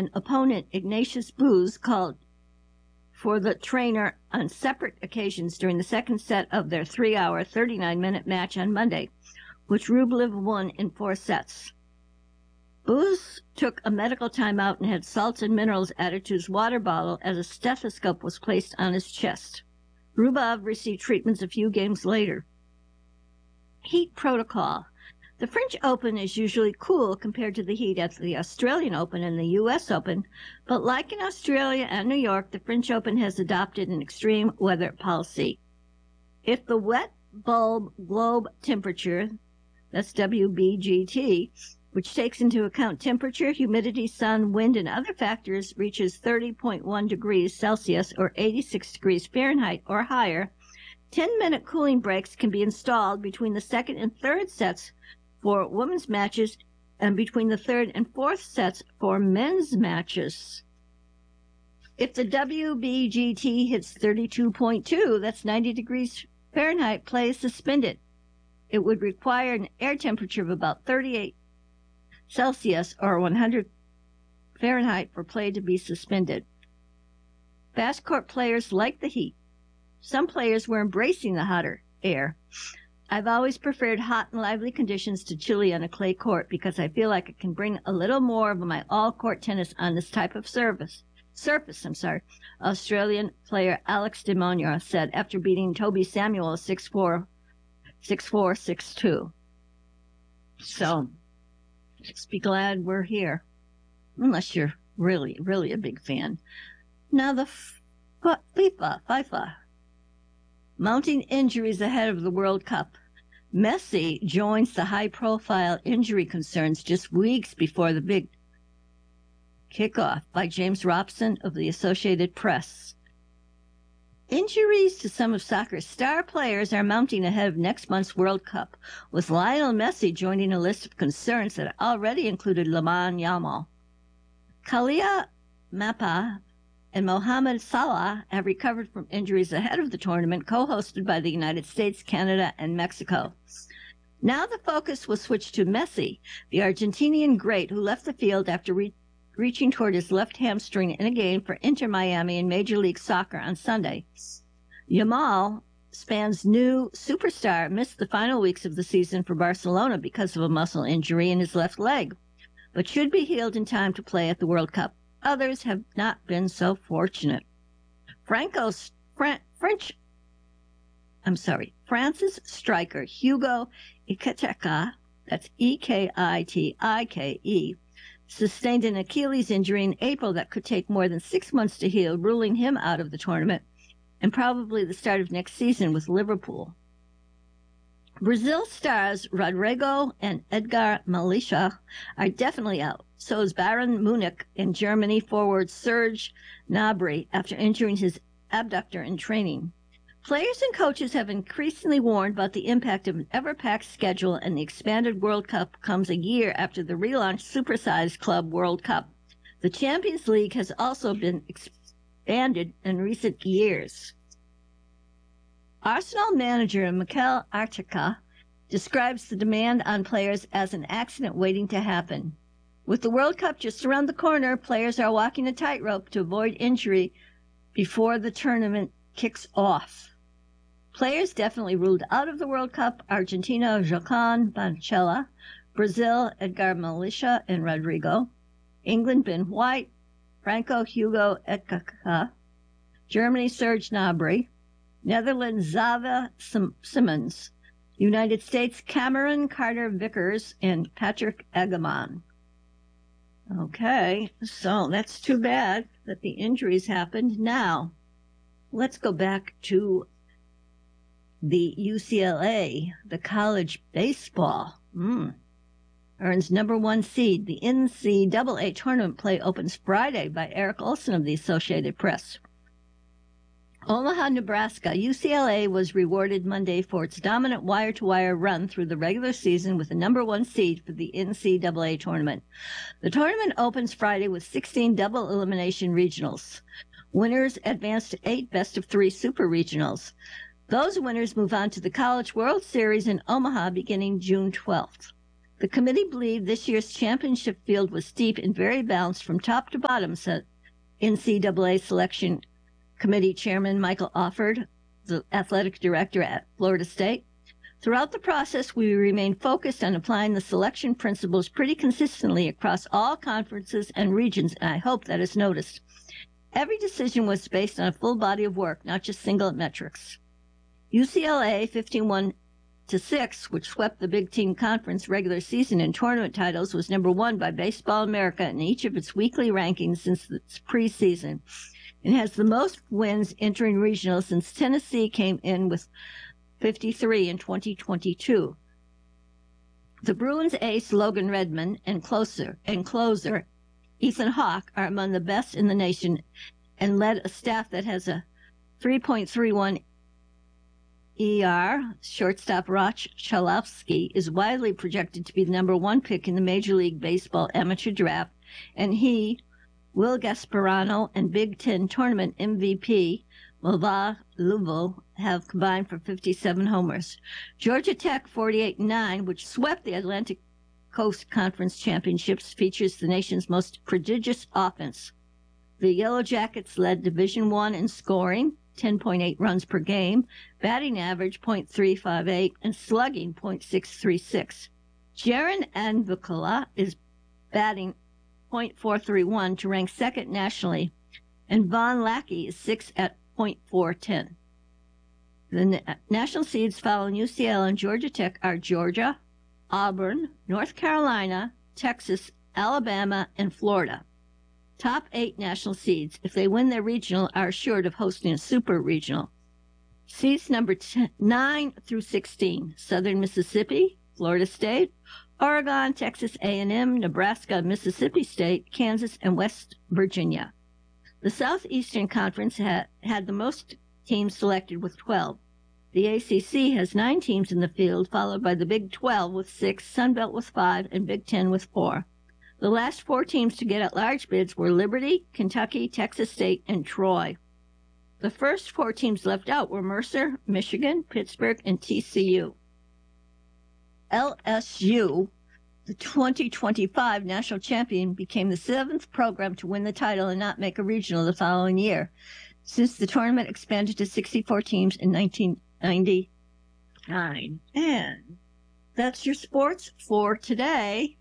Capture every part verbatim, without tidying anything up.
and opponent Ignatius Booz called for the trainer on separate occasions during the second set of their three-hour, thirty-nine-minute match on Monday, which Rublev won in four sets. Booz took a medical timeout and had salts and minerals added to his water bottle as a stethoscope was placed on his chest. Rublev received treatments a few games later. Heat protocol. The French Open is usually cool compared to the heat at the Australian Open and the U S Open, but like in Australia and New York, the French Open has adopted an extreme weather policy. If the wet bulb globe temperature, that's W B G T, which takes into account temperature, humidity, sun, wind, and other factors, reaches thirty point one degrees Celsius or eighty-six degrees Fahrenheit or higher, ten-minute cooling breaks can be installed between the second and third sets for women's matches and between the third and fourth sets for men's matches. If the W B G T hits thirty-two point two, that's ninety degrees Fahrenheit, play is suspended. It would require an air temperature of about thirty-eight Celsius or one hundred Fahrenheit for play to be suspended. Fast court players like the heat. Some players were embracing the hotter air. I've always preferred hot and lively conditions to chilly on a clay court because I feel like I can bring a little more of my all-court tennis on this type of service. Surface, I'm sorry, Australian player Alex de Montagnier said after beating Toby Samuel six four, six four, six two. So, just be glad we're here, unless you're really, really a big fan. Now the FIFA, FIFA, mounting injuries ahead of the World Cup. Messi joins the high-profile injury concerns just weeks before the big kickoff by James Robson of the Associated Press. Injuries to some of soccer's star players are mounting ahead of next month's World Cup, with Lionel Messi joining a list of concerns that already included Lamine Yamal. Kylian Mbappé and Mohamed Salah have recovered from injuries ahead of the tournament, co-hosted by the United States, Canada, and Mexico. Now the focus will switch to Messi, the Argentinian great who left the field after re- reaching toward his left hamstring in a game for Inter Miami in Major League Soccer on Sunday. Yamal, Spain's new superstar, missed the final weeks of the season for Barcelona because of a muscle injury in his left leg, but should be healed in time to play at the World Cup. Others have not been so fortunate. Franco's Fran- French, I'm sorry, France's striker Hugo Ekitike, that's E K I T I K E, sustained an Achilles injury in April that could take more than six months to heal, ruling him out of the tournament and probably the start of next season with Liverpool. Brazil stars Rodrigo and Edgar Milicia are definitely out. So is Bayern Munich and Germany forward Serge Gnabry after injuring his abductor in training. Players and coaches have increasingly warned about the impact of an ever-packed schedule, and the expanded World Cup comes a year after the relaunched Supersized Club World Cup. The Champions League has also been expanded in recent years. Arsenal manager Mikel Arteta describes the demand on players as an accident waiting to happen. With the World Cup just around the corner, players are walking a tightrope to avoid injury before the tournament kicks off. Players definitely ruled out of the World Cup: Argentina, Joaquin Banchella; Brazil, Edgar Milicia and Rodrigo; England, Ben White; Franco, Hugo Ekitike; Germany, Serge Gnabry; Netherlands, Xavi Sim- Simons; United States, Cameron Carter-Vickers and Patrick Egeman. Okay, so that's too bad that the injuries happened. Now, let's go back to the U C L A, the college baseball. Mm. Earns number one seed. The N C double A tournament play opens Friday by Eric Olson of the Associated Press. Omaha, Nebraska. U C L A was rewarded Monday for its dominant wire-to-wire run through the regular season with the number one seed for the N C double A tournament. The tournament opens Friday with sixteen double elimination regionals. Winners advance to eight best-of-three super regionals. Those winners move on to the College World Series in Omaha beginning June twelfth. The committee believed this year's championship field was deep and very balanced from top to bottom, said N C double A Selection Committee Chairman Michael Offord, the athletic director at Florida State. Throughout the process, we remain focused on applying the selection principles pretty consistently across all conferences and regions, and I hope that is noticed. Every decision was based on a full body of work, not just single metrics. U C L A fifty-one to six, which swept the Big Ten Conference regular season and tournament titles, was number one by Baseball America in each of its weekly rankings since its preseason. It has the most wins entering regional since Tennessee came in with fifty-three in twenty twenty-two. The Bruins ace Logan Redmond and closer and closer Ethan Hawke are among the best in the nation and led a staff that has a three point three one E R. Shortstop Roch Chalofsky is widely projected to be the number one pick in the Major League Baseball amateur draft, and he, Will Gasparano, and Big Ten tournament M V P Mova Luvo have combined for fifty-seven homers. Georgia Tech forty-eight and nine, which swept the Atlantic Coast Conference Championships, features the nation's most prodigious offense. The Yellow Jackets led Division One in scoring, ten point eight runs per game, batting average point three five eight, and slugging point six three six. Jaron Anvicula is batting point four three one to rank second nationally, and Von Lackey is sixth at point four one zero. The na- national seeds following U C L A and Georgia Tech are Georgia, Auburn, North Carolina, Texas, Alabama, and Florida. Top eight national seeds, if they win their regional, are assured of hosting a super regional. Seeds number ten, nine through sixteen, Southern Mississippi, Florida State, Oregon, Texas A and M, Nebraska, Mississippi State, Kansas, and West Virginia. The Southeastern Conference had, had the most teams selected with twelve. The A C C has nine teams in the field, followed by the Big twelve with six, Sun Belt with five, and Big ten with four. The last four teams to get at-large bids were Liberty, Kentucky, Texas State, and Troy. The first four teams left out were Mercer, Michigan, Pittsburgh, and T C U. L S U, the twenty twenty-five national champion, became the seventh program to win the title and not make a regional the following year, since the tournament expanded to sixty-four teams in nineteen ninety-nine. And that's your sports for today.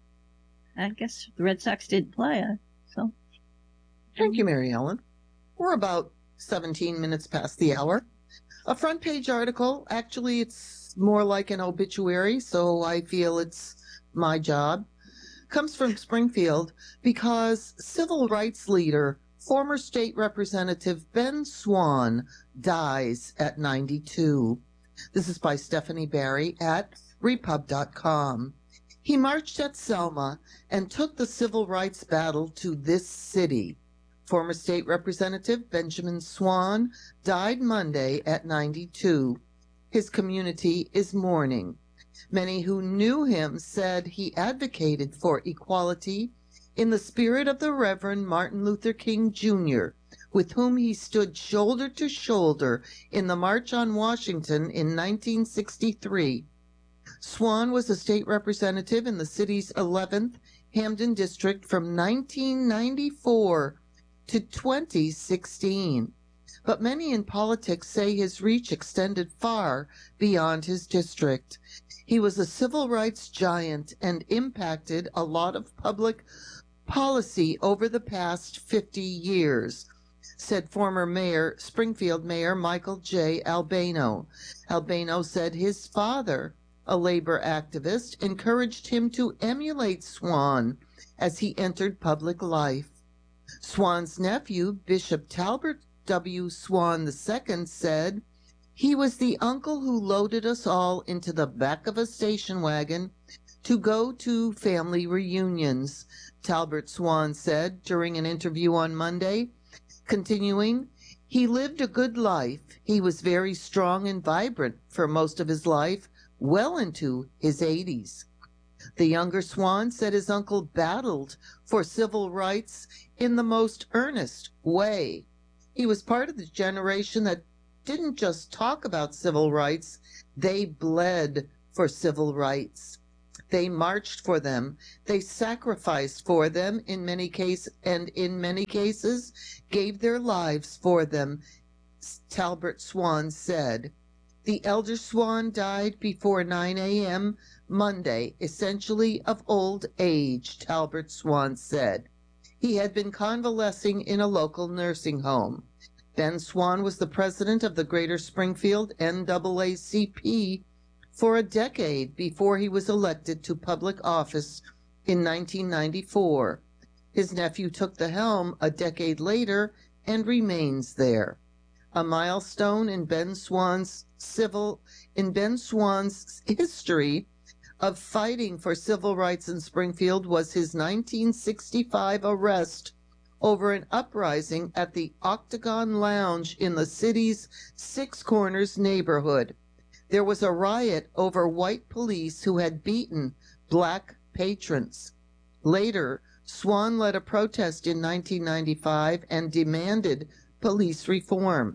I guess the Red Sox didn't play, so. Thank you, Mary Ellen. We're about seventeen minutes past the hour. A front page article, actually it's more like an obituary, so I feel it's my job, comes from Springfield because civil rights leader, former state representative Ben Swann dies at ninety-two. This is by Stephanie Barry at repub dot com. He marched at Selma and took the civil rights battle to this city. Former state representative Benjamin Swann died Monday at ninety-two. His community is mourning. Many who knew him said he advocated for equality in the spirit of the Reverend Martin Luther King Junior, with whom he stood shoulder to shoulder in the March on Washington in nineteen sixty-three. Swann was a state representative in the city's eleventh Hamden District from nineteen ninety-four to twenty sixteen. But many in politics say his reach extended far beyond his district. He was a civil rights giant and impacted a lot of public policy over the past fifty years, said former mayor, Springfield Mayor Michael J. Albano. Albano said his father, a labor activist, encouraged him to emulate Swann as he entered public life. Swann's nephew, Bishop Talbot W. Swann the Second, said, "He was the uncle who loaded us all into the back of a station wagon to go to family reunions," Talbot Swann said during an interview on Monday. Continuing, "He lived a good life. He was very strong and vibrant for most of his life, well into his eighties. The younger Swann said his uncle battled for civil rights in the most earnest way. He was part of the generation that didn't just talk about civil rights, they bled for civil rights. They marched for them. They sacrificed for them in many cases, and in many cases gave their lives for them, Talbert Swan said. The elder Swan died before nine a.m. Monday, essentially of old age, Talbert Swan said. He had been convalescing in a local nursing home. Ben Swan was the president of the Greater Springfield N double A C P for a decade before he was elected to public office in nineteen ninety-four. His nephew took the helm a decade later and remains there. A milestone in Ben Swan's civil in Ben Swan's history of fighting for civil rights in Springfield was his nineteen sixty-five arrest over an uprising at the Octagon Lounge in the city's Six Corners neighborhood. There was a riot over white police who had beaten black patrons. Later, Swan led a protest in nineteen ninety-five and demanded police reform.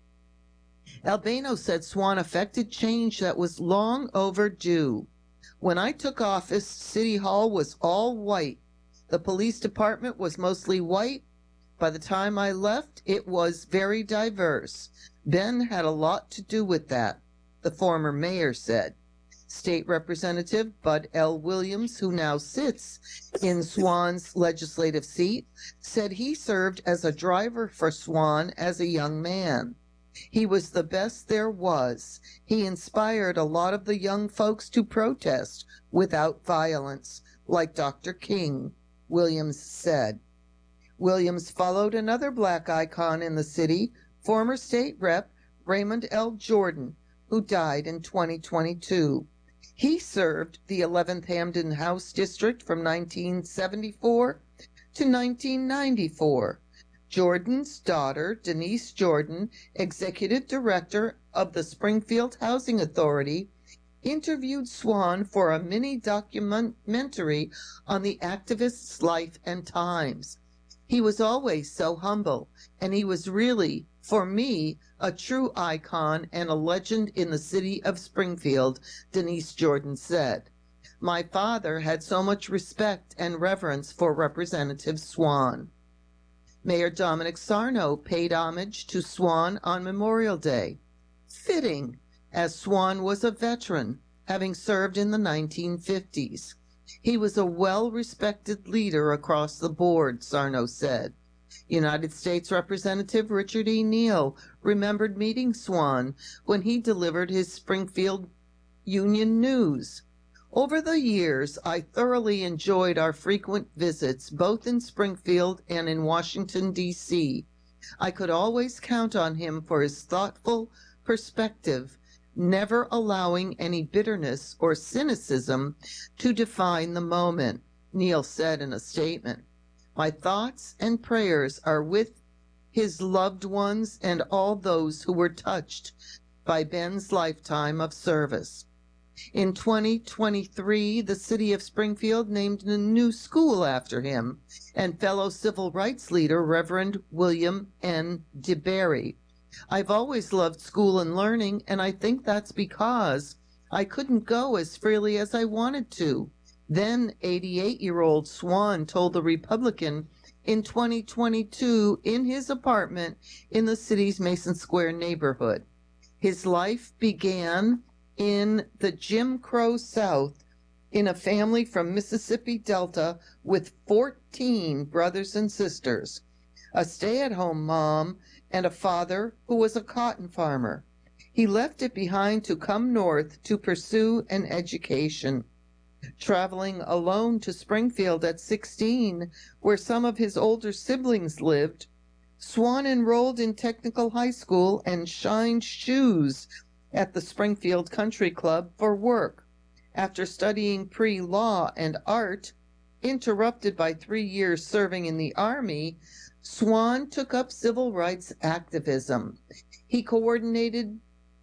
Albano said Swan effected change that was long overdue. When I took office, City Hall was all white. The police department was mostly white. By the time I left, it was very diverse. Ben had a lot to do with that, the former mayor said. State Representative Bud L. Williams, who now sits in Swan's legislative seat, said he served as a driver for Swan as a young man. He was the best there was. He inspired a lot of the young folks to protest without violence, like Doctor King, Williams said. Williams followed another black icon in the city, former state rep Raymond L. Jordan, who died in twenty twenty-two. He served the eleventh Hamden House District from nineteen seventy-four to nineteen ninety-four. Jordan's daughter, Denise Jordan, executive director of the Springfield Housing Authority, interviewed Swan for a mini documentary on the activist's life and times. He was always so humble, and he was really, for me, a true icon and a legend in the city of Springfield, Denise Jordan said. My father had so much respect and reverence for Representative Swan. Mayor Dominic Sarno paid homage to Swan on Memorial Day. Fitting, as Swan was a veteran, having served in the nineteen fifties. He was a well-respected leader across the board, Sarno said. United States Representative Richard E. Neal remembered meeting Swan when he delivered his Springfield Union News. Over the years, I thoroughly enjoyed our frequent visits, both in Springfield and in Washington, D C I could always count on him for his thoughtful perspective, never allowing any bitterness or cynicism to define the moment, Neal said in a statement. My thoughts and prayers are with his loved ones and all those who were touched by Ben's lifetime of service. In twenty twenty-three, the city of Springfield named a new school after him, and fellow civil rights leader Reverend William N. DeBerry. I've always loved school and learning, and I think that's because I couldn't go as freely as I wanted to. Then eighty-eight-year-old Swan told the Republican in twenty twenty-two in his apartment in the city's Mason Square neighborhood. His life began in the Jim Crow South in a family from Mississippi Delta with fourteen brothers and sisters, a stay-at-home mom, and a father who was a cotton farmer. He left it behind to come north to pursue an education. Traveling alone to Springfield at sixteen, where some of his older siblings lived, Swan enrolled in technical high school and shined shoes at the Springfield Country Club for work. After studying pre-law and art, interrupted by three years serving in the Army, Swan took up civil rights activism. He coordinated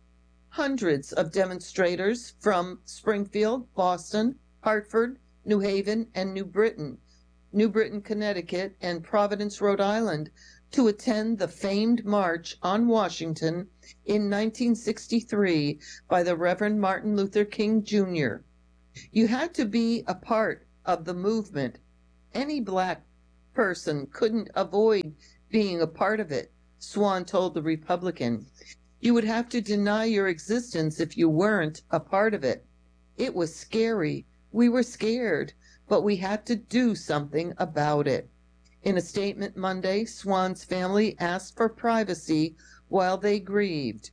hundreds of demonstrators from Springfield, Boston, Hartford, New Haven, and New Britain, New Britain, Connecticut, and Providence, Rhode Island, to attend the famed March on Washington in nineteen sixty-three by the Reverend Martin Luther King Junior You had to be a part of the movement. Any black person couldn't avoid being a part of it, Swan told the Republican. You would have to deny your existence if you weren't a part of it. It was scary. We were scared, but we had to do something about it. In a statement Monday, Swan's family asked for privacy while they grieved.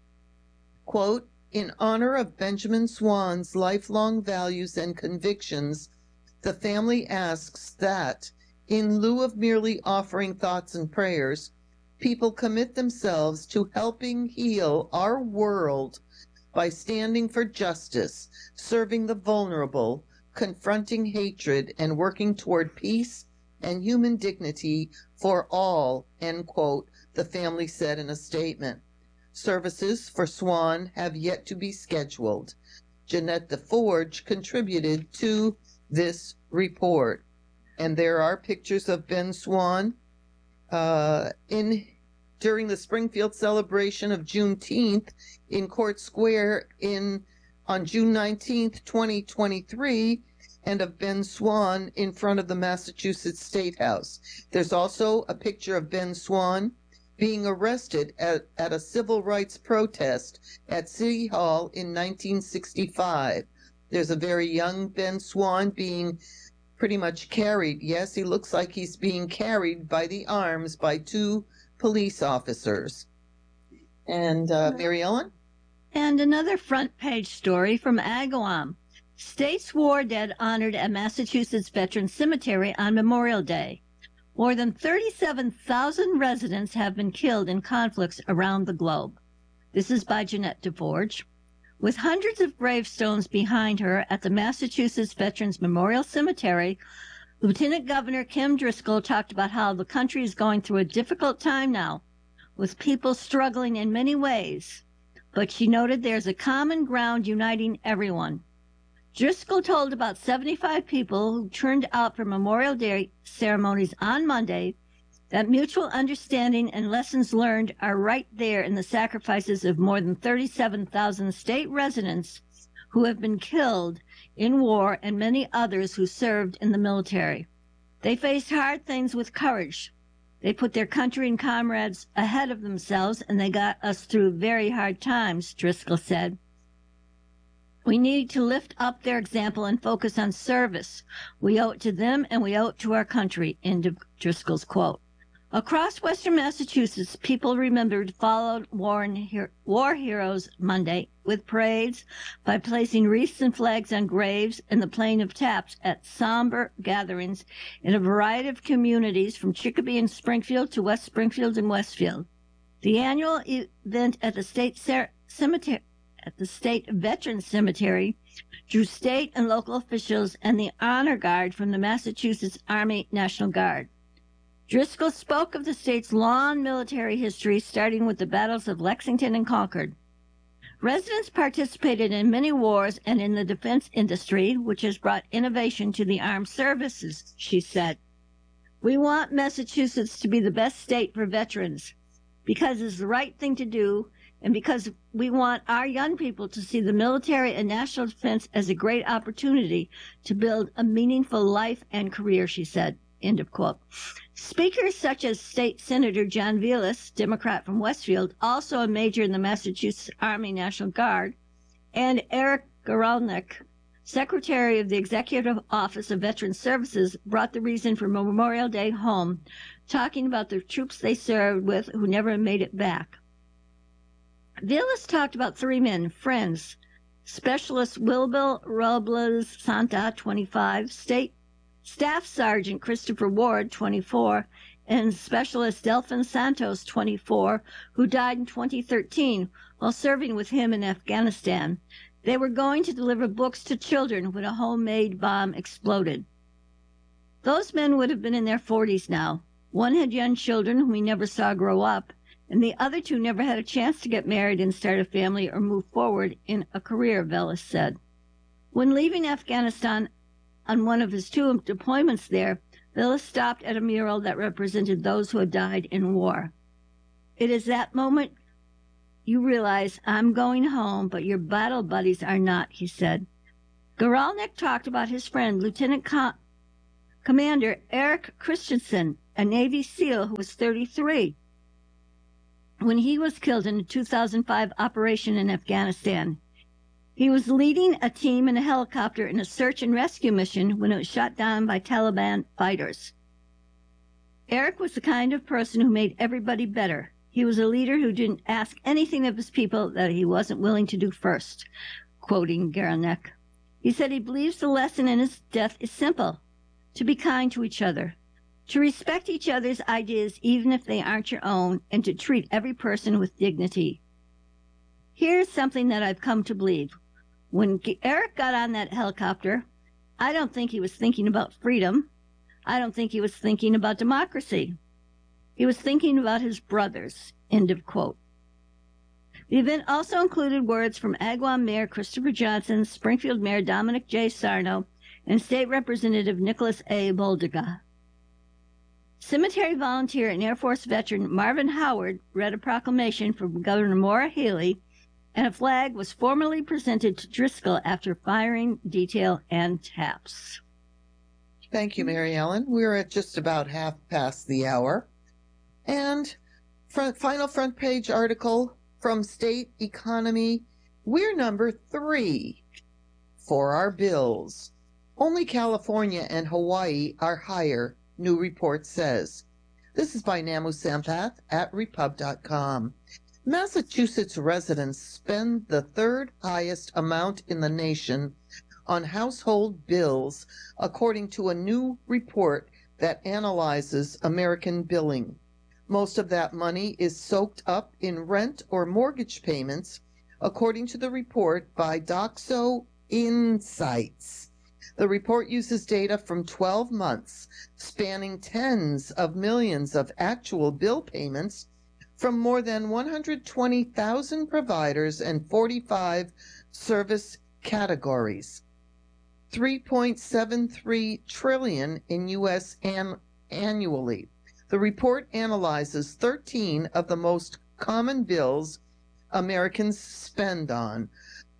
Quote, in honor of Benjamin Swan's lifelong values and convictions, the family asks that, in lieu of merely offering thoughts and prayers, people commit themselves to helping heal our world by standing for justice, serving the vulnerable, confronting hatred, and working toward peace and human dignity for all, end quote, the family said in a statement. Services for Swan have yet to be scheduled. Jeanette DeForge contributed to this report. And there are pictures of Ben Swan uh, in during the Springfield celebration of Juneteenth in Court Square in on June nineteenth, twenty twenty-three, and of Ben Swan in front of the Massachusetts State House. There's also a picture of Ben Swan being arrested at, at a civil rights protest at City Hall in nineteen sixty-five. There's a very young Ben Swan being pretty much carried. Yes, he looks like he's being carried by the arms by two police officers. And uh, Mary Ellen? And another front page story from Agawam. State's war dead honored at Massachusetts Veterans Cemetery on Memorial Day. More than thirty-seven thousand residents have been killed in conflicts around the globe. This is by Jeanette DeForge. With hundreds of gravestones behind her at the Massachusetts Veterans Memorial Cemetery, Lieutenant Governor Kim Driscoll talked about how the country is going through a difficult time now, with people struggling in many ways. But she noted there's a common ground uniting everyone. Driscoll told about seventy-five people who turned out for Memorial Day ceremonies on Monday that mutual understanding and lessons learned are right there in the sacrifices of more than thirty-seven thousand state residents who have been killed in war and many others who served in the military. They faced hard things with courage. They put their country and comrades ahead of themselves, and they got us through very hard times, Driscoll said. We need to lift up their example and focus on service. We owe it to them and we owe it to our country, end of Driscoll's quote. Across western Massachusetts, people remembered fallen war, war heroes Monday with parades by placing wreaths and flags on graves and the playing of taps at somber gatherings in a variety of communities from Chicopee and Springfield to West Springfield and Westfield. The annual event at the state cemetery at the State Veterans Cemetery drew state and local officials and the honor guard from the Massachusetts Army National Guard. Driscoll spoke of the state's long military history, starting with the battles of Lexington and Concord. Residents participated in many wars and in the defense industry, which has brought innovation to the armed services, she said. We want Massachusetts to be the best state for veterans because it's the right thing to do, and because we want our young people to see the military and national defense as a great opportunity to build a meaningful life and career, she said. End of quote. Speakers such as State Senator John Velas, Democrat from Westfield, also a major in the Massachusetts Army National Guard, and Eric Goralnik, Secretary of the Executive Office of Veterans Services, brought the reason for Memorial Day home, talking about the troops they served with who never made it back. Velas talked about three men, friends, Specialist Wilbur Robles Santa, twenty-five, State Staff Sergeant Christopher Ward, twenty-four, and Specialist Delphin Santos, twenty-four, who died in twenty thirteen while serving with him in Afghanistan. They were going to deliver books to children when a homemade bomb exploded. Those men would have been in their forties now. One had young children whom he never saw grow up, and the other two never had a chance to get married and start a family or move forward in a career, Velas said. When leaving Afghanistan on one of his two deployments there, Velas stopped at a mural that represented those who had died in war. It is that moment you realize, I'm going home, but your battle buddies are not, he said. Guralnick talked about his friend, Lieutenant Com- Commander Eric Christensen, a Navy SEAL who was thirty-three, when he was killed in a two thousand five operation in Afghanistan. He was leading a team in a helicopter in a search and rescue mission when it was shot down by Taliban fighters. Eric was the kind of person who made everybody better. He was a leader who didn't ask anything of his people that he wasn't willing to do first, quoting Guralnick. He said he believes the lesson in his death is simple: to be kind to each other, to respect each other's ideas even if they aren't your own, and to treat every person with dignity. Here's something that I've come to believe. When Eric got on that helicopter, I don't think he was thinking about freedom. I don't think he was thinking about democracy. He was thinking about his brothers. End of quote. The event also included words from Agawam Mayor Christopher Johnson, Springfield Mayor Dominic J. Sarno, and State Representative Nicholas A. Boldiga. Cemetery volunteer and Air Force veteran Marvin Howard read a proclamation from Governor Maura Healey, and a flag was formally presented to Driscoll after firing detail and taps. Thank you, Mary Ellen. We're at just about half past the hour. And front, final front page article from State Economy. We're number three for our bills. Only California and Hawaii are higher, new report says. This is by Namu Sampath at repub dot com. Massachusetts residents spend the third highest amount in the nation on household bills, according to a new report that analyzes American billing. Most of that money is soaked up in rent or mortgage payments, according to the report by Doxo Insights. The report uses data from twelve months, spanning tens of millions of actual bill payments from more than one hundred twenty thousand providers and forty-five service categories. three point seven three trillion dollars in U S an- annually. The report analyzes thirteen of the most common bills Americans spend on,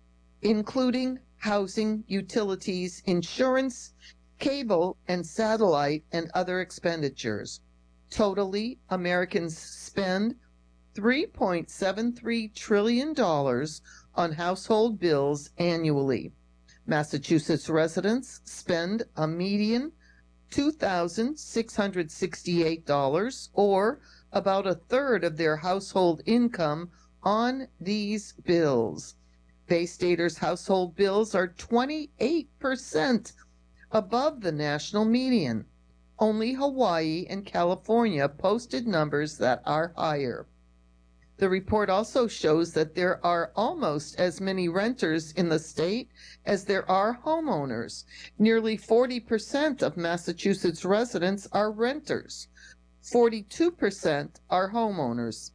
including housing, utilities, insurance, cable and satellite, and other expenditures. Totally, Americans spend three point seven three trillion dollars on household bills annually. Massachusetts residents spend a median two thousand six hundred sixty-eight dollars, or about a third of their household income, on these bills. Bay Staters' household bills are twenty-eight percent above the national median. Only Hawaii and California posted numbers that are higher. The report also shows that there are almost as many renters in the state as there are homeowners. Nearly forty percent of Massachusetts residents are renters. forty-two percent are homeowners.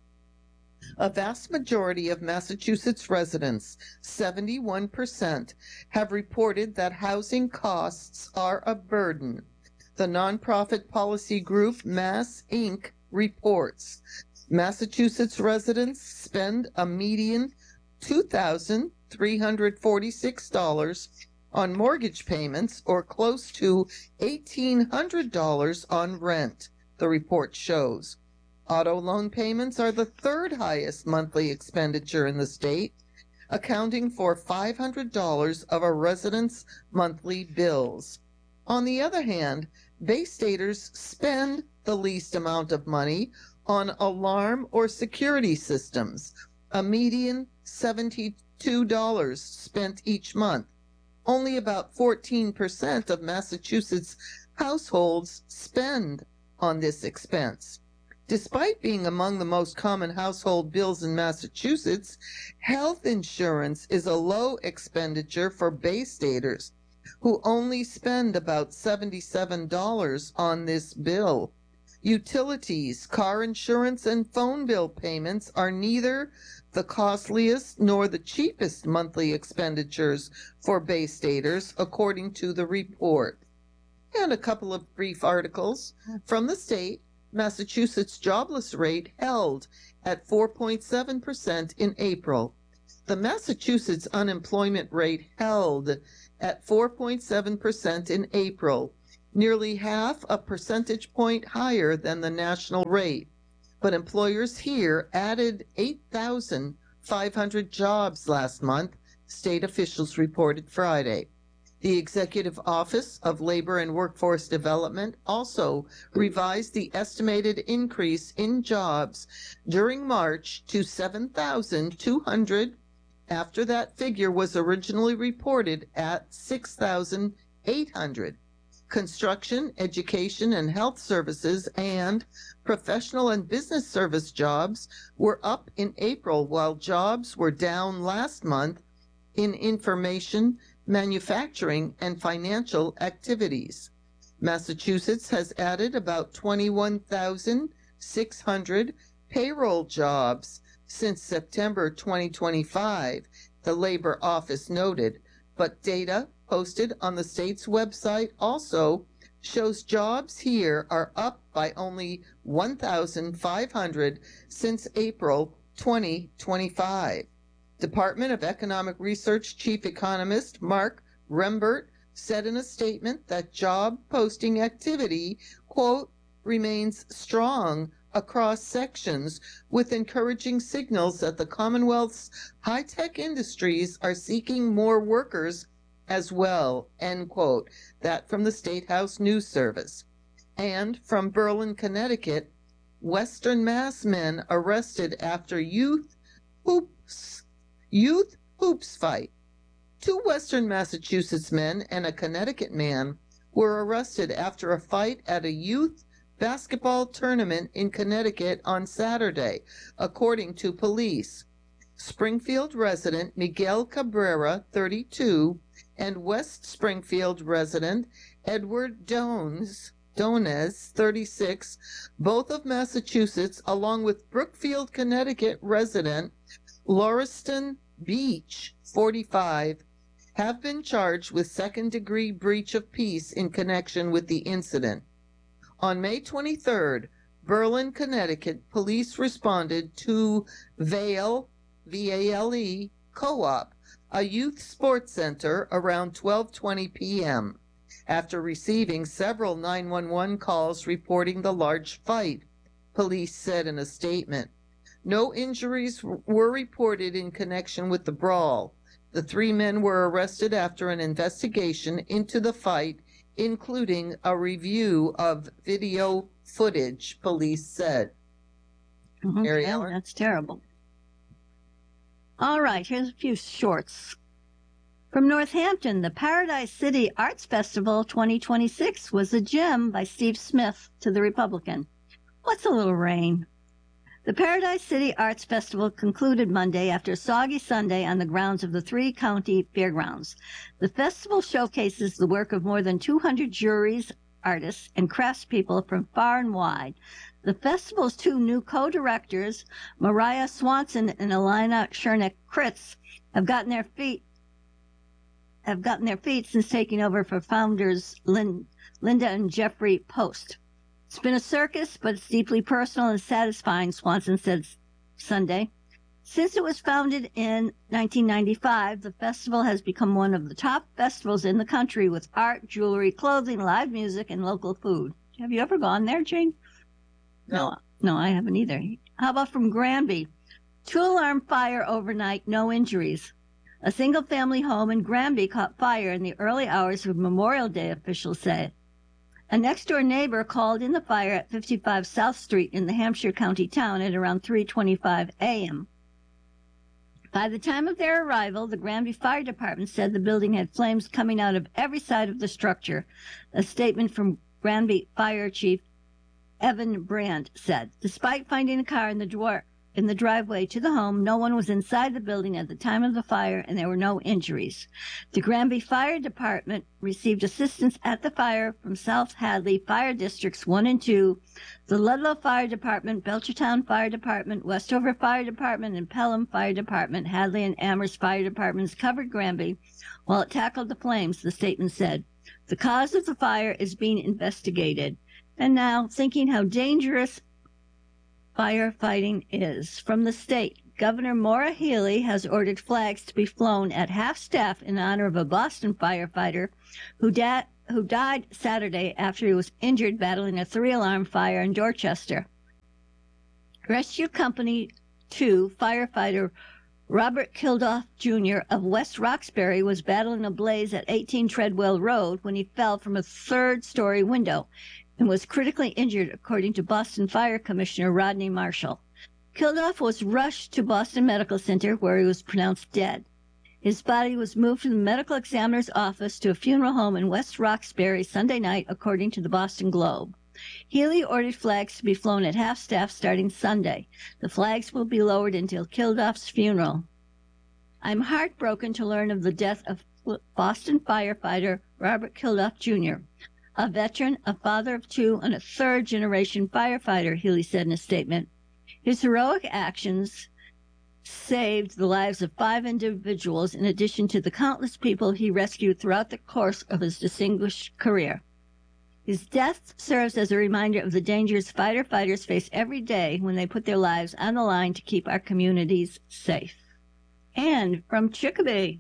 A vast majority of Massachusetts residents, seventy-one percent, have reported that housing costs are a burden. The nonprofit policy group Mass Incorporated reports Massachusetts residents spend a median two thousand three hundred forty-six dollars on mortgage payments, or close to eighteen hundred dollars on rent, the report shows. Auto loan payments are the third highest monthly expenditure in the state, accounting for five hundred dollars of a resident's monthly bills. On the other hand, Bay Staters spend the least amount of money on alarm or security systems, a median seventy-two dollars spent each month. Only about fourteen percent of Massachusetts households spend on this expense. Despite being among the most common household bills in Massachusetts, health insurance is a low expenditure for Bay Staters, who only spend about seventy-seven dollars on this bill. Utilities, car insurance, and phone bill payments are neither the costliest nor the cheapest monthly expenditures for Bay Staters, according to the report. And a couple of brief articles from the state. Massachusetts jobless rate held at four point seven percent in April. The Massachusetts unemployment rate held at four point seven percent in April, nearly half a percentage point higher than the national rate. But employers here added eight thousand five hundred jobs last month, state officials reported Friday. The Executive Office of Labor and Workforce Development also revised the estimated increase in jobs during March to seven thousand two hundred after that figure was originally reported at six thousand eight hundred. Construction, education, and health services and professional and business service jobs were up in April, while jobs were down last month in information, manufacturing, and financial activities. Massachusetts has added about twenty-one thousand six hundred payroll jobs since September twenty twenty-five, the Labor Office noted, but data posted on the state's website also shows jobs here are up by only one thousand five hundred since April twenty twenty-five. Department of Economic Research Chief Economist Mark Rembert said in a statement that job posting activity, quote, remains strong across sections with encouraging signals that the Commonwealth's high-tech industries are seeking more workers as well, end quote. That from the State House News Service. And from Berlin, Connecticut, Western Mass men arrested after youth hoops, youth hoops fight. Two Western Massachusetts men and a Connecticut man were arrested after a fight at a youth basketball tournament in Connecticut on Saturday, according to police. Springfield resident Miguel Cabrera, thirty-two, and West Springfield resident Edward Dones, Dones, thirty-six, both of Massachusetts, along with Brookfield, Connecticut resident Lauriston Beach, forty-five, have been charged with second-degree breach of peace in connection with the incident. On May twenty-third, Berlin, Connecticut, police responded to Vale, V A L E, Co-op, a youth sports center, around twelve twenty p.m. after receiving several nine one one calls reporting the large fight, police said in a statement. No injuries were reported in connection with the brawl. The three men were arrested after an investigation into the fight, including a review of video footage, police said. Okay, Mary Ellen? that's terrible. All right, here's a few shorts. From Northampton, the Paradise City Arts Festival twenty twenty-six was a gem by Steve Smith to the Republican. What's a little rain? The Paradise City Arts Festival concluded Monday after a soggy Sunday on the grounds of the three-county fairgrounds. The festival showcases the work of more than two hundred juries, artists, and craftspeople from far and wide. The festival's two new co-directors, Mariah Swanson and Elena Chernick-Kritz, have gotten their feet have gotten their feet since taking over for founders Lynn, Linda and Jeffrey Post. It's been a circus, but it's deeply personal and satisfying, Swanson said Sunday. Since it was founded in nineteen ninety-five, the festival has become one of the top festivals in the country with art, jewelry, clothing, live music, and local food. Have you ever gone there, Jane? No. No, no, I haven't either. How about from Granby? Two-alarm fire overnight, no injuries. A single-family home in Granby caught fire in the early hours of Memorial Day, officials say. A next-door neighbor called in the fire at fifty-five South Street in the Hampshire County town at around three twenty-five a.m. By the time of their arrival, the Granby Fire Department said the building had flames coming out of every side of the structure. A statement from Granby Fire Chief Evan Brand said, despite finding a car in the dwar- in the driveway to the home, no one was inside the building at the time of the fire, and there were no injuries. The Granby Fire Department received assistance at the fire from South Hadley Fire Districts one and two, the Ludlow Fire Department, Belchertown Fire Department, Westover Fire Department, and Pelham Fire Department. Hadley and Amherst Fire Departments covered Granby while it tackled the flames, the statement said. The cause of the fire is being investigated. And now, thinking how dangerous firefighting is. From the state, Governor Maura Healey has ordered flags to be flown at half-staff in honor of a Boston firefighter who, da- who died Saturday after he was injured battling a three-alarm fire in Dorchester. Rescue Company two firefighter Robert Kilduff, Junior of West Roxbury was battling a blaze at eighteen Treadwell Road when he fell from a third-story window and was critically injured, according to Boston Fire Commissioner Rodney Marshall. Kilduff was rushed to Boston Medical Center, where he was pronounced dead. His body was moved from the medical examiner's office to a funeral home in West Roxbury Sunday night, according to the Boston Globe. Healey ordered flags to be flown at half-staff starting Sunday. The flags will be lowered until Kilduff's funeral. I'm heartbroken to learn of the death of Boston firefighter Robert Kilduff, Junior, a veteran, a father of two, and a third-generation firefighter, Healey said in a statement. His heroic actions saved the lives of five individuals in addition to the countless people he rescued throughout the course of his distinguished career. His death serves as a reminder of the dangers firefighters face every day when they put their lives on the line to keep our communities safe. And from Chicopee,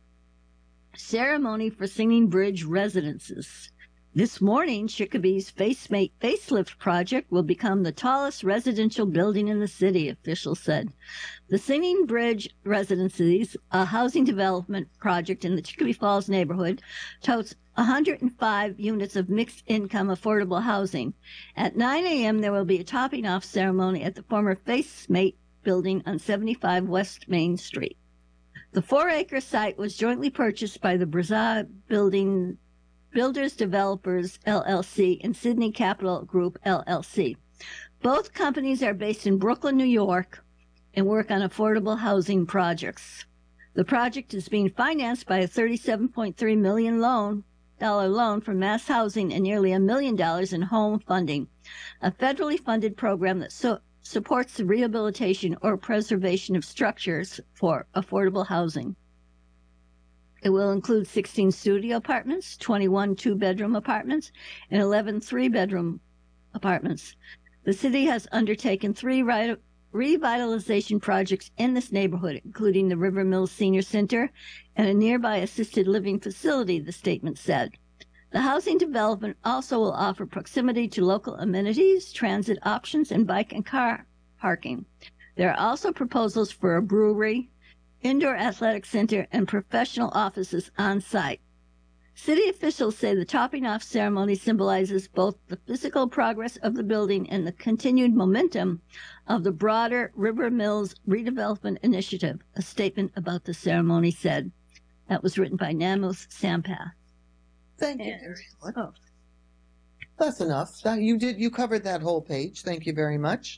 ceremony for Singing Bridge residences. This morning, Chicopee's FaceMate facelift project will become the tallest residential building in the city, officials said. The Singing Bridge Residences, a housing development project in the Chicopee Falls neighborhood, totes one hundred five units of mixed-income affordable housing. At nine a.m., there will be a topping-off ceremony at the former FaceMate building on seventy-five West Main Street. The four-acre site was jointly purchased by the Brazza Building Builders Developers, L L C, and Sydney Capital Group, L L C. Both companies are based in Brooklyn, New York, and work on affordable housing projects. The project is being financed by a thirty-seven point three million dollars loan, dollar loan from Mass Housing and nearly a million dollars in home funding, a federally funded program that so, supports the rehabilitation or preservation of structures for affordable housing. It will include sixteen studio apartments, twenty-one two-bedroom apartments, and eleven three-bedroom apartments. The city has undertaken three re- revitalization projects in this neighborhood, including the River Mills Senior Center and a nearby assisted living facility, the statement said. The housing development also will offer proximity to local amenities, transit options, and bike and car parking. There are also proposals for a brewery, indoor athletic center, and professional offices on site. City officials say the topping-off ceremony symbolizes both the physical progress of the building and the continued momentum of the broader River Mills redevelopment initiative, a statement about the ceremony said. That was written by Namus Sampath. Thank you, Mary. Oh. That's enough. That, you did. You covered that whole page. Thank you very much.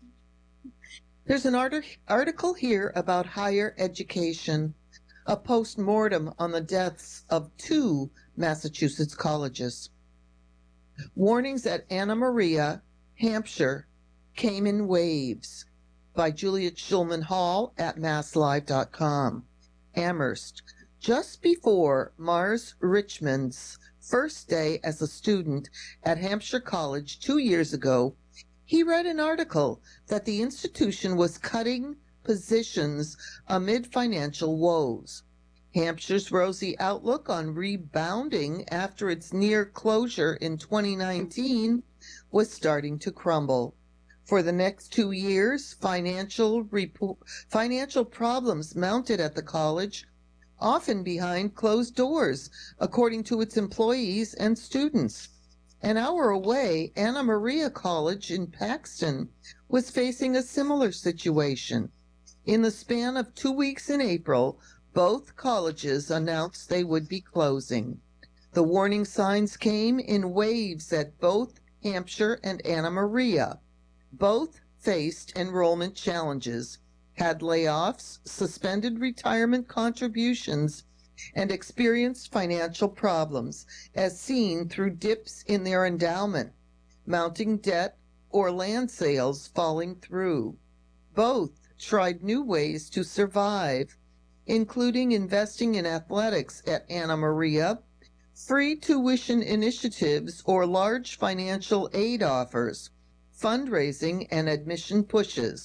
There's an art- article here about higher education, a post-mortem on the deaths of two Massachusetts colleges. Warnings at Anna Maria, Hampshire, came in waves, by Juliet Schulman Hall at mass live dot com. Amherst. Just before Mars Richmond's first day as a student at Hampshire College two years ago, he read an article that the institution was cutting positions amid financial woes. Hampshire's rosy outlook on rebounding after its near closure in twenty nineteen was starting to crumble. For the next two years, financial, repo- financial problems mounted at the college, often behind closed doors, according to its employees and students. An hour away, Anna Maria College in Paxton was facing a similar situation. In the span of two weeks in April, both colleges announced they would be closing. The warning signs came in waves at both Hampshire and Anna Maria. Both faced enrollment challenges, had layoffs, suspended retirement contributions, and experienced financial problems, as seen through dips in their endowment, mounting debt, or land sales falling through. Both tried new ways to survive, including investing in athletics at Anna Maria, free tuition initiatives or large financial aid offers, fundraising and admission pushes.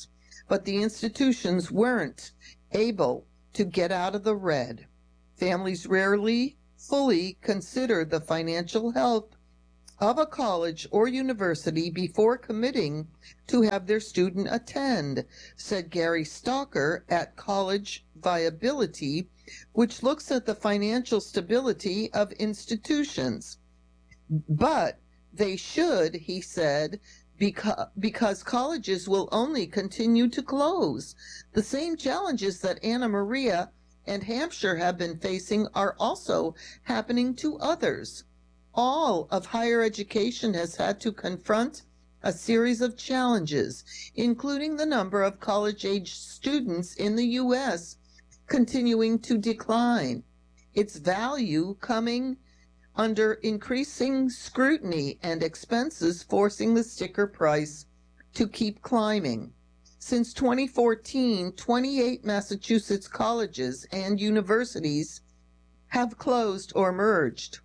but the institutions weren't able to get out of the red. Families rarely fully consider the financial health of a college or university before committing to have their student attend, said Gary Stalker at College Viability, which looks at the financial stability of institutions. But they should, he said, because, because colleges will only continue to close. The same challenges that Anna Maria and Hampshire have been facing are also happening to others. All of higher education has had to confront a series of challenges, including the number of college-age students in the U S continuing to decline, its value coming under increasing scrutiny, and expenses forcing the sticker price to keep climbing. Since twenty fourteen, twenty-eight Massachusetts colleges and universities have closed or merged.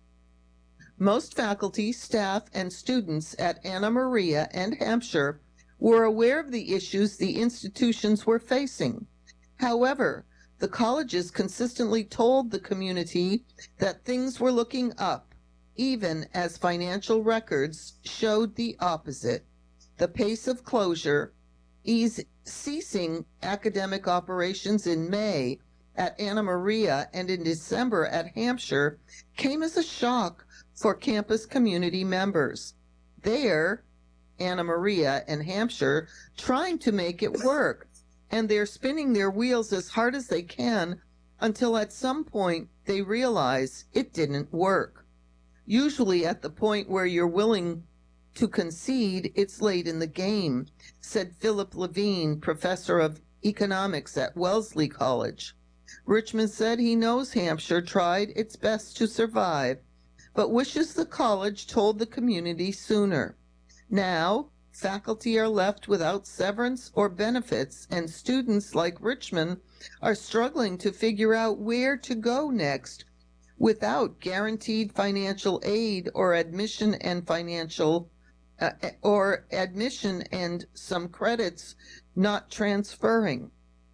Most faculty, staff, and students at Anna Maria and Hampshire were aware of the issues the institutions were facing. However, the colleges consistently told the community that things were looking up, even as financial records showed the opposite. The pace of closure, ease, ceasing academic operations in May at Anna Maria and in December at Hampshire came as a shock for campus community members. They're, Anna Maria and Hampshire, trying to make it work, and they're spinning their wheels as hard as they can until at some point they realize it didn't work. Usually at the point where you're willing to concede, it's late in the game, said Philip Levine, professor of economics at Wellesley College. Richmond said he knows Hampshire tried its best to survive, but wishes the college told the community sooner. Now, faculty are left without severance or benefits, and students like Richmond are struggling to figure out where to go next without guaranteed financial aid or admission and financial uh, or admission and some credits not transferring.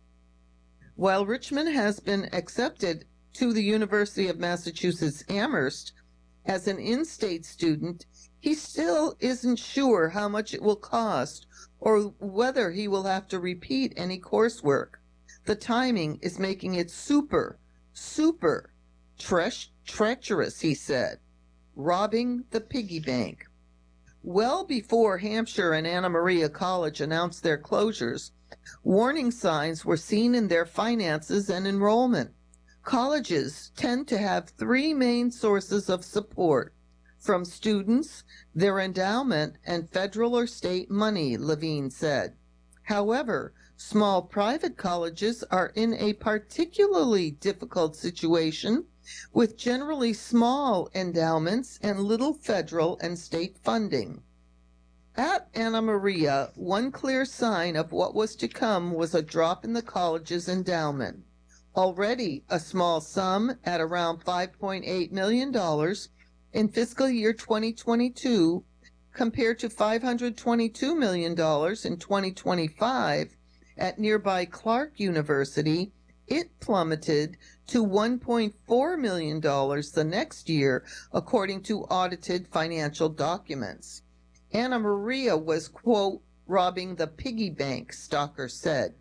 While Richmond has been accepted to the University of Massachusetts Amherst as an in-state student, he still isn't sure how much it will cost or whether he will have to repeat any coursework. The timing is making it super, super tre- treacherous, he said, robbing the piggy bank. Well before Hampshire and Anna Maria College announced their closures, warning signs were seen in their finances and enrollment. Colleges tend to have three main sources of support: from students, their endowment, and federal or state money, Levine said. However, small private colleges are in a particularly difficult situation with generally small endowments and little federal and state funding. At Anna Maria, one clear sign of what was to come was a drop in the college's endowment. Already a small sum at around five point eight million dollars in fiscal year twenty twenty-two compared to five hundred twenty-two million dollars in twenty twenty-five at nearby Clark University, it plummeted to one point four million dollars the next year, according to audited financial documents. Anna Maria was, quote, robbing the piggy bank, Stalker said.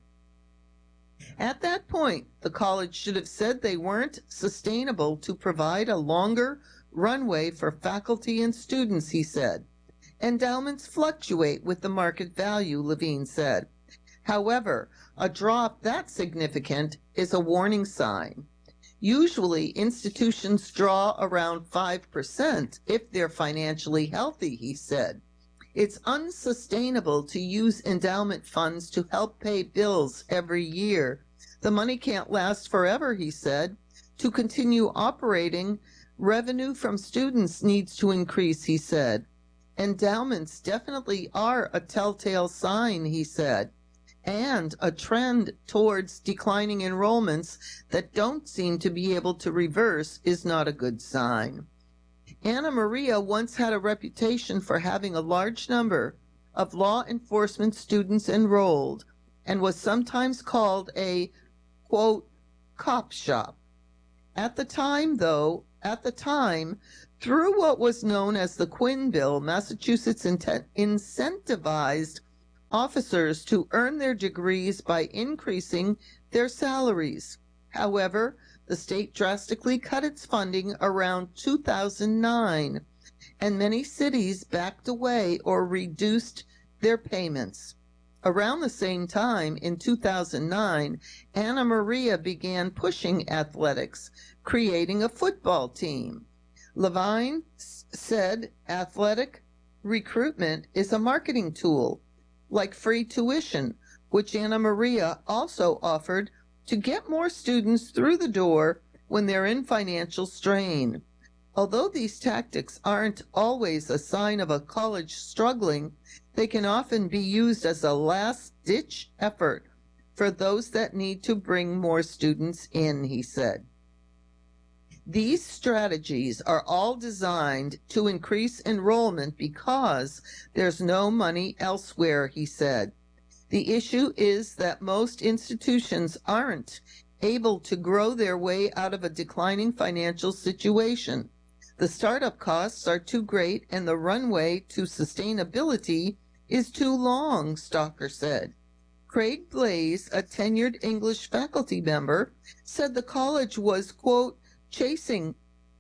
At that point, the college should have said they weren't sustainable to provide a longer runway for faculty and students, he said. Endowments fluctuate with the market value, Levine said. However, a drop that significant is a warning sign. Usually, institutions draw around five percent if they're financially healthy, he said. It's unsustainable to use endowment funds to help pay bills every year. The money can't last forever, he said. To continue operating, revenue from students needs to increase, he said. Endowments definitely are a telltale sign, he said, and a trend towards declining enrollments that don't seem to be able to reverse is not a good sign. Anna Maria once had a reputation for having a large number of law enforcement students enrolled, and was sometimes called a, quote, cop shop. At the time, though, at the time, through what was known as the Quinn Bill, Massachusetts incentivized officers to earn their degrees by increasing their salaries. However, the state drastically cut its funding around two thousand nine, and many cities backed away or reduced their payments. Around the same time, in two thousand nine, Anna Maria began pushing athletics, creating a football team. Levine said athletic recruitment is a marketing tool, like free tuition, which Anna Maria also offered to get more students through the door when they're in financial strain. Although these tactics aren't always a sign of a college struggling, they can often be used as a last-ditch effort for those that need to bring more students in, he said. These strategies are all designed to increase enrollment because there's no money elsewhere, he said. The issue is that most institutions aren't able to grow their way out of a declining financial situation. The startup costs are too great and the runway to sustainability is too long, Stalker said. Craig Blaze, a tenured English faculty member, said the college was, quote, chasing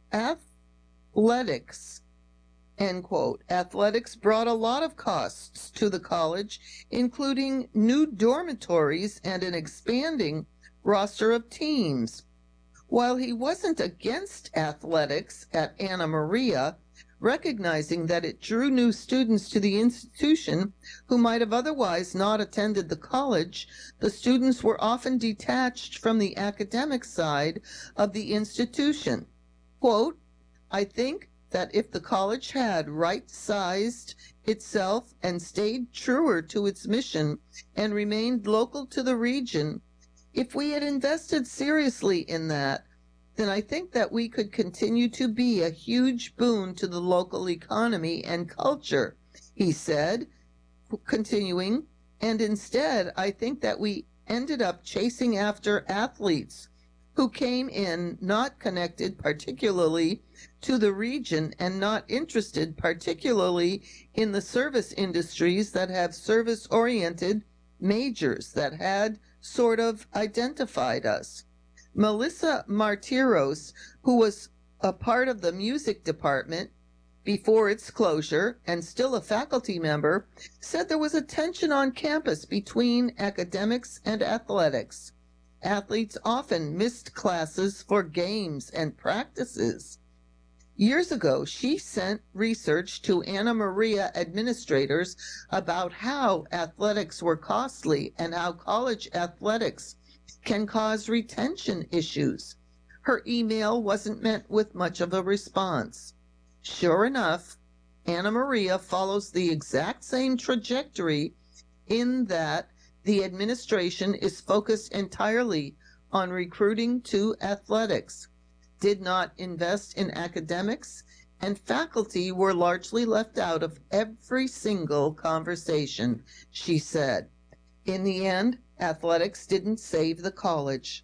athletics, end quote. Athletics brought a lot of costs to the college, including new dormitories and an expanding roster of teams. While he wasn't against athletics at Anna Maria, recognizing that it drew new students to the institution who might have otherwise not attended the college, the students were often detached from the academic side of the institution. Quote, I think that if the college had right-sized itself and stayed truer to its mission and remained local to the region, if we had invested seriously in that, then I think that we could continue to be a huge boon to the local economy and culture, he said, continuing, and instead I think that we ended up chasing after athletes who came in not connected particularly to the region and not interested particularly in the service industries that have service-oriented majors that had sort of identified us. Melissa Martiros, who was a part of the music department before its closure and still a faculty member, said there was a tension on campus between academics and athletics. Athletes often missed classes for games and practices. Years ago, she sent research to Anna Maria administrators about how athletics were costly and how college athletics can cause retention issues. Her email wasn't met with much of a response. Sure enough, Anna Maria follows the exact same trajectory in that the administration is focused entirely on recruiting to athletics, did not invest in academics, and faculty were largely left out of every single conversation, she said. In the end, athletics didn't save the college.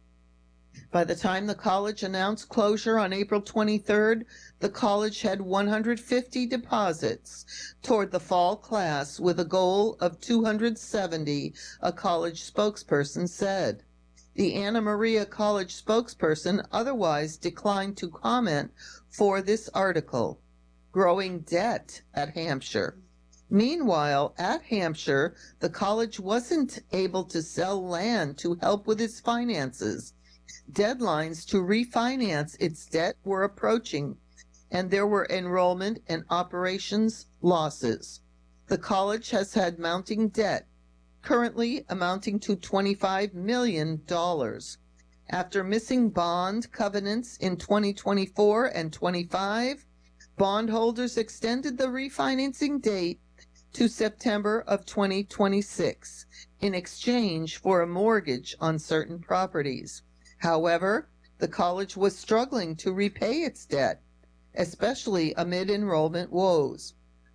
By the time the college announced closure on April twenty-third, the college had one hundred fifty deposits toward the fall class with a goal of two hundred seventy, a college spokesperson said. The Anna Maria College spokesperson otherwise declined to comment for this article. Growing debt at Hampshire. Meanwhile, at Hampshire, the college wasn't able to sell land to help with its finances. Deadlines to refinance its debt were approaching, and there were enrollment and operations losses. The college has had mounting debt, currently amounting to twenty-five million dollars. After missing bond covenants in twenty twenty-four and twenty-five, bondholders extended the refinancing date to September of twenty twenty-six in exchange for a mortgage on certain properties. However, the college was struggling to repay its debt, especially amid enrollment woes.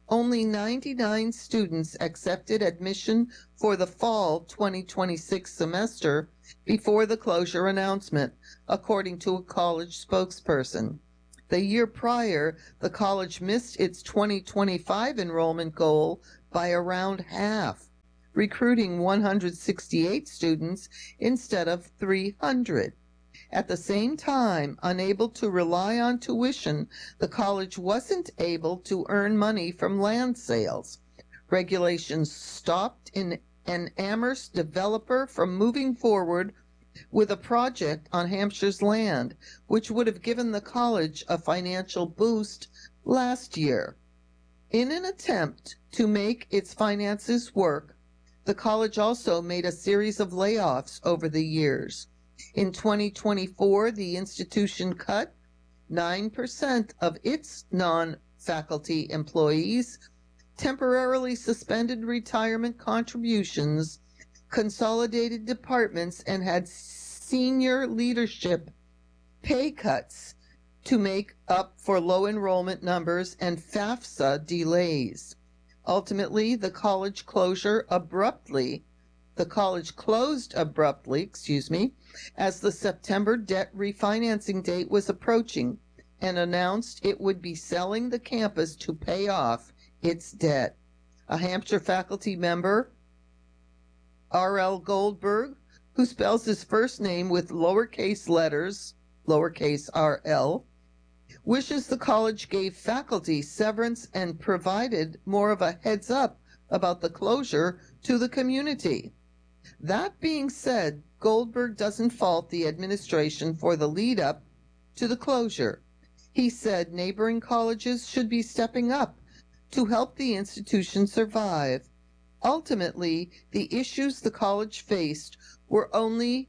only ninety-nine students accepted admission for the fall twenty twenty-six semester before the closure announcement, according to a college spokesperson. The year prior, the college missed its twenty twenty-five enrollment goal by around half, recruiting one hundred sixty-eight students instead of three hundred. At the same time, unable to rely on tuition, the college wasn't able to earn money from land sales. Regulations stopped in an Amherst developer from moving forward with a project on Hampshire's land, which would have given the college a financial boost last year. In an attempt to make its finances work, the college also made a series of layoffs over the years. In twenty twenty-four, the institution cut nine percent of its non-faculty employees, temporarily suspended retirement contributions, consolidated departments, and had senior leadership pay cuts to make up for low enrollment numbers and FAFSA delays. Ultimately, the college closure abruptly, the college closed abruptly, excuse me, as the September debt refinancing date was approaching and announced it would be selling the campus to pay off its debt. A Hampshire faculty member, R L Goldberg, who spells his first name with lowercase letters, lowercase r l, wishes the college gave faculty severance and provided more of a heads up about the closure to the community. That being said, Goldberg doesn't fault the administration for the lead up to the closure. He said neighboring colleges should be stepping up to help the institution survive. Ultimately, the issues the college faced were only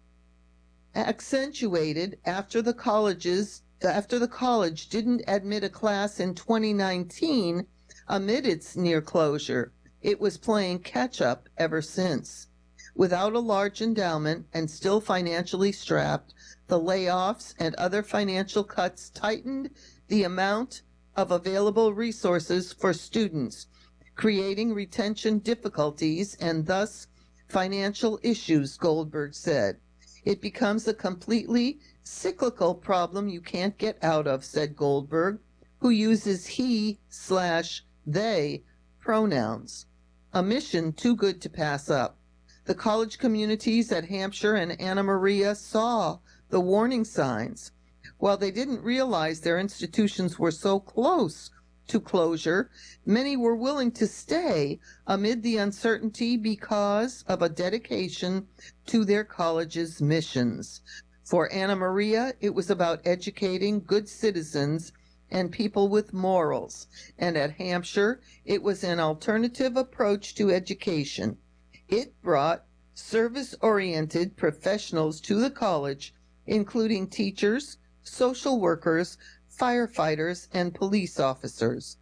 accentuated after the colleges after the college didn't admit a class in twenty nineteen amid its near closure. It was playing catch up ever since. Without a large endowment and still financially strapped, the layoffs and other financial cuts tightened the amount of available resources for students, creating retention difficulties and thus financial issues, Goldberg said. It becomes a completely cyclical problem you can't get out of, said Goldberg, who uses he slash they pronouns. A mission too good to pass up. The college communities at Hampshire and Anna Maria saw the warning signs. While they didn't realize their institutions were so close to closure, many were willing to stay amid the uncertainty because of a dedication to their college's missions. For Anna Maria, it was about educating good citizens and people with morals, and at Hampshire, it was an alternative approach to education. It brought service-oriented professionals to the college, including teachers, social workers, firefighters, and police officers.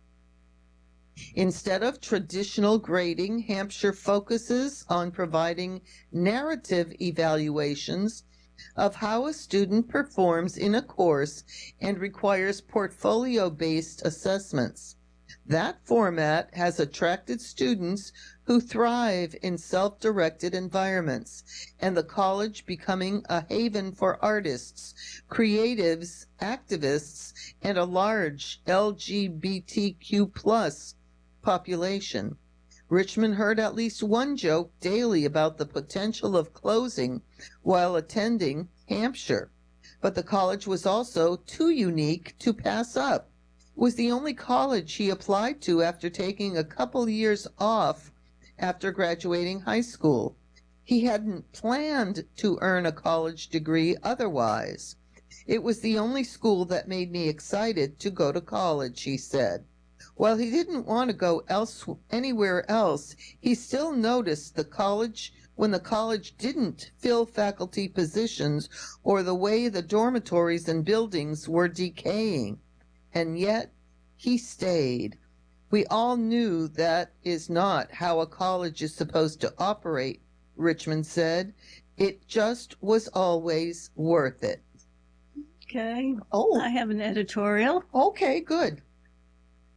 Instead of traditional grading, Hampshire focuses on providing narrative evaluations of how a student performs in a course and requires portfolio-based assessments. That format has attracted students who thrive in self-directed environments, and the college becoming a haven for artists, creatives, activists, and a large L G B T Q plus population. Richmond heard at least one joke daily about the potential of closing while attending Hampshire, but the college was also too unique to pass up. It was the only college he applied to after taking a couple years off after graduating high school. He hadn't planned to earn a college degree otherwise. It was the only school that made me excited to go to college, he said. While he didn't want to go else, anywhere else, he still noticed the college when the college didn't fill faculty positions or the way the dormitories and buildings were decaying. And yet, he stayed. We all knew that is not how a college is supposed to operate, Richmond said. It just was always worth it. Okay. Oh. I have an editorial. Okay, good.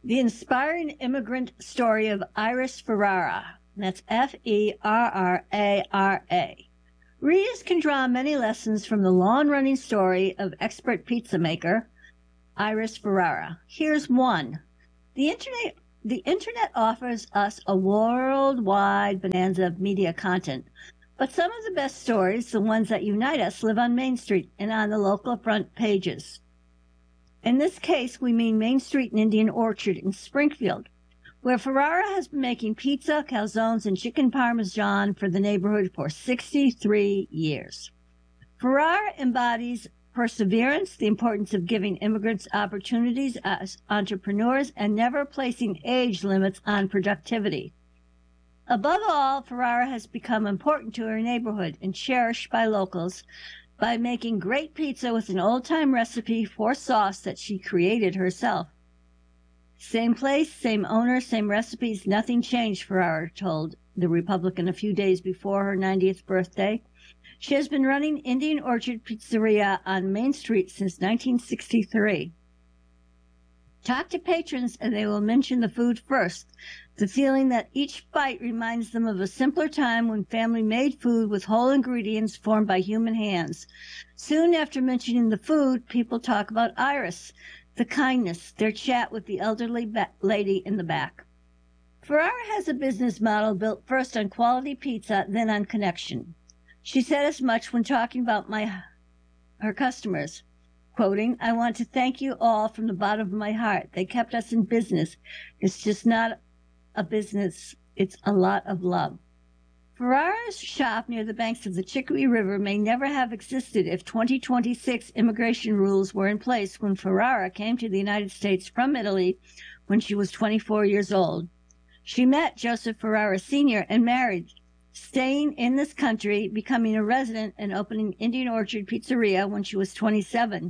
The inspiring immigrant story of Iris Ferrara. That's F E R R A R A. Readers can draw many lessons from the long-running story of expert pizza maker Iris Ferrara. Here's one. The internet, the internet offers us a worldwide bonanza of media content, but some of the best stories, the ones that unite us, live on Main Street and on the local front pages. In this case, we mean Main Street and Indian Orchard in Springfield, where Ferrara has been making pizza, calzones, and chicken parmesan for the neighborhood for sixty-three years. Ferrara embodies perseverance, the importance of giving immigrants opportunities as entrepreneurs, and never placing age limits on productivity. Above all, Ferrara has become important to her neighborhood and cherished by locals by making great pizza with an old-time recipe for sauce that she created herself. Same place, same owner, same recipes, nothing changed, Ferrara told the Republican a few days before her ninetieth birthday. She has been running Indian Orchard Pizzeria on Main Street since nineteen sixty-three. Talk to patrons and they will mention the food first, the feeling that each bite reminds them of a simpler time when family made food with whole ingredients formed by human hands. Soon after mentioning the food, people talk about Iris, the kindness, their chat with the elderly ba- lady in the back. Ferrara has a business model built first on quality pizza, then on connection. She said as much when talking about my her customers, quoting, "I want to thank you all from the bottom of my heart. They kept us in business. It's just not a business. It's a lot of love." Ferrara's shop near the banks of the Chicopee River may never have existed if twenty twenty-six immigration rules were in place when Ferrara came to the United States from Italy when she was twenty-four years old. She met Joseph Ferrara Senior and married, staying in this country, becoming a resident, and opening Indian Orchard Pizzeria when she was twenty-seven.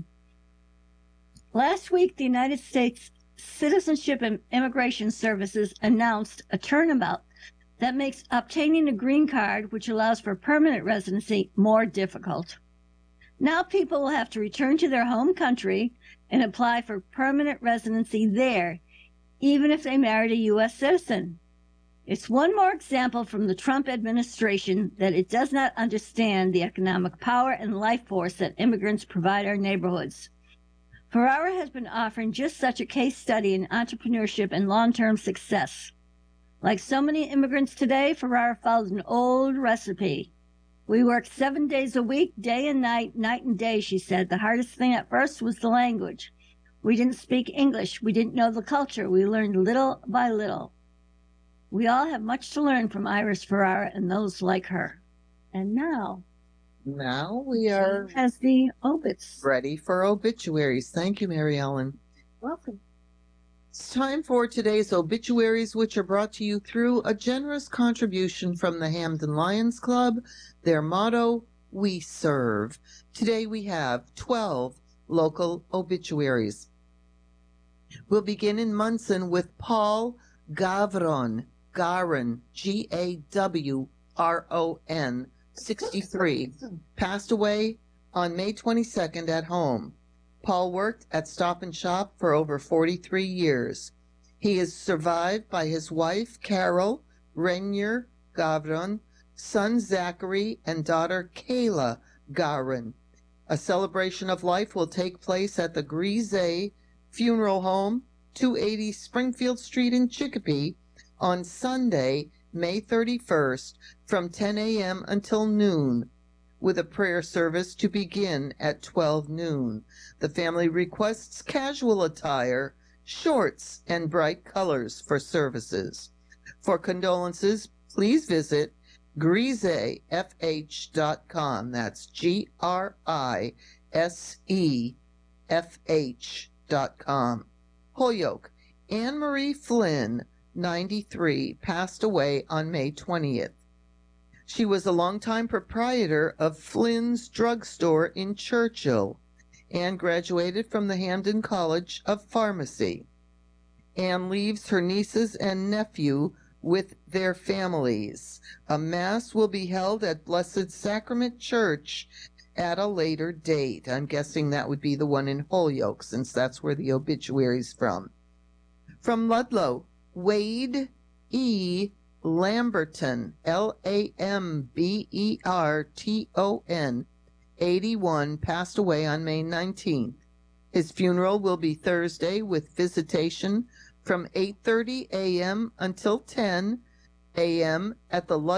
Last week, the United States Citizenship and Immigration Services announced a turnabout that makes obtaining a green card, which allows for permanent residency, more difficult. Now people will have to return to their home country and apply for permanent residency there, even if they married a U S citizen. It's one more example from the Trump administration that it does not understand the economic power and life force that immigrants provide our neighborhoods. Ferrara has been offering just such a case study in entrepreneurship and long-term success. Like so many immigrants today, Ferrara followed an old recipe. "We worked seven days a week, day and night, night and day," she said. "The hardest thing at first was the language. We didn't speak English. We didn't know the culture. We learned little by little." We all have much to learn from Iris Ferrara and those like her. And now, Now we are as the obits. ready for obituaries. Thank you, Mary Ellen. Welcome. It's time for today's obituaries, which are brought to you through a generous contribution from the Hamden Lions Club. Their motto, "We serve." Today we have twelve local obituaries. We'll begin in Munson with Paul Gavron, Garon, G A W R O N, sixty-three, passed away on May twenty-second at home. Paul worked at Stop and Shop for over forty-three years. He is survived by his wife, Carol Renier Gavron, son Zachary, and daughter Kayla Garon. A celebration of life will take place at the Grise Funeral Home, two eighty Springfield Street in Chicopee, on Sunday, May thirty-first, from ten a.m. until noon, with a prayer service to begin at twelve noon. The family requests casual attire, shorts, and bright colors for services. For condolences, please visit grise f h dot com. That's G R I S E F H dot com. Holyoke, Anne Marie Flynn, ninety-three, passed away on May twentieth. She was a longtime proprietor of Flynn's Drugstore in Churchill. Anne graduated from the Hamden College of Pharmacy. Anne leaves her nieces and nephew with their families. A mass will be held at Blessed Sacrament Church at a later date. I'm guessing that would be the one in Holyoke, since that's where the obituary's from. From Ludlow, Wade E. Lamberton, L A M B E R T O N, eighty-one, passed away on May nineteenth. His funeral will be Thursday with visitation from eight thirty a.m. until ten a.m. at the Ludlow